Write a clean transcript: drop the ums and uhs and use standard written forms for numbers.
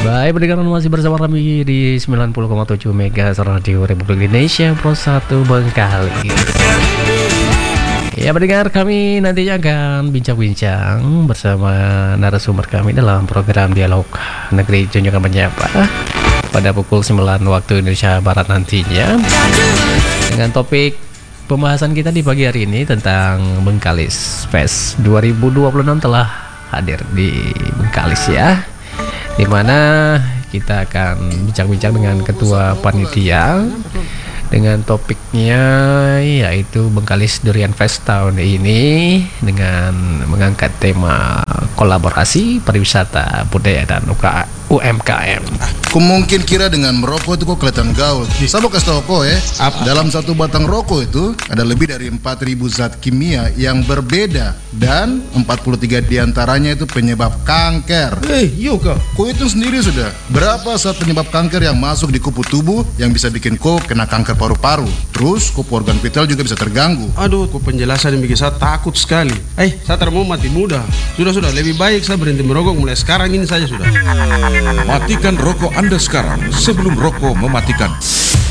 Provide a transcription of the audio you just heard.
Baik, pendengar masih bersama kami di 90,7 MHz Radio Republik Indonesia Pro 1 Bengkali. Ya, pendengar, kami nantinya akan bincang-bincang bersama narasumber kami dalam program Dialog Negeri Junjungan Menyapa pada pukul 9 waktu Indonesia Barat nantinya, dengan topik pembahasan kita di pagi hari ini tentang Bengkalis Fest 2026 telah hadir di Bengkalis ya, dimana kita akan bincang-bincang dengan ketua panitia dengan topiknya yaitu Bengkalis Durian Fest tahun ini dengan mengangkat tema kolaborasi pariwisata budaya dan UMKM. Aku mungkin kira dengan merokok itu kok kelihatan gaul. Saya mau kasih tau kok dalam satu batang rokok itu ada lebih dari 4.000 zat kimia yang berbeda dan 43 diantaranya itu penyebab kanker. Yuk kok. Kau itu sendiri sudah berapa zat penyebab kanker yang masuk di kupu tubuh yang bisa bikin kau kena kanker paru-paru. Terus kupu organ vital juga bisa terganggu. Aduh, kok penjelasan yang bikin saya takut sekali. Saya mau mati muda. Sudah, lebih baik saya berhenti merokok mulai sekarang ini saja sudah. Matikan rokok Anda sekarang sebelum rokok mematikan.